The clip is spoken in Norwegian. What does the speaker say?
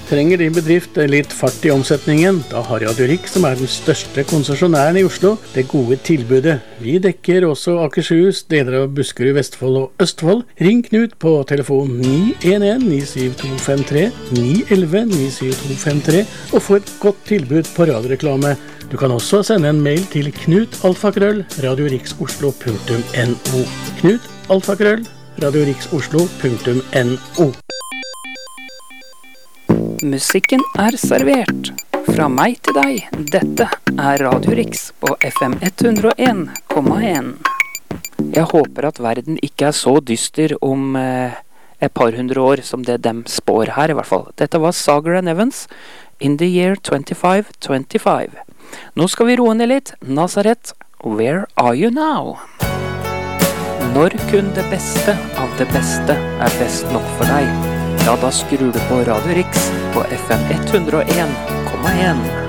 Trenger din bedrift litt fart I omsetningen? Da har Radio Rix, som den største konsesjonæren I Oslo, det gode tilbudet. Vi dekker også Akershus, deler av Buskerud, Vestfold og Østfold. Ring Knut på telefon 911-97253, 911-97253, og få et godt tilbud på radioreklame. Du kan også sende en mail til knut@radiorixoslo.no. knut@radiorixoslo.no. Musikken servert. Fra meg til deg. Dette Radio Rix på FM 101,1. Jeg håper at verden ikke så dyster om et par hundre år som det dem spår her I hvert fall. Dette var Sager and Evans, In the Year 2525. Nå skal vi roe ned litt. Nazareth, Where Are You Now? Når kun det beste av det beste best nok for deg, ja, da skrur du på Radio Rix på FM 101,1.